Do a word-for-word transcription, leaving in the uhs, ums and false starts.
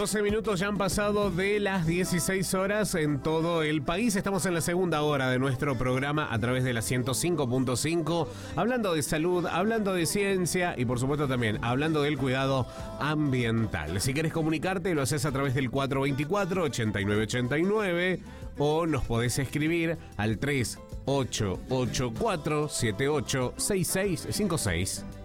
doce minutos ya han pasado de las dieciséis horas en todo el país. Estamos en la segunda hora de nuestro programa a través de la ciento cinco punto cinco, hablando de salud, hablando de ciencia y por supuesto también hablando del cuidado ambiental. Si querés comunicarte, lo haces a través del cuatro veinticuatro, ochenta y nueve ochenta y nueve o nos podés escribir al tres ocho ocho cuatro siete ocho seis seis cinco seis.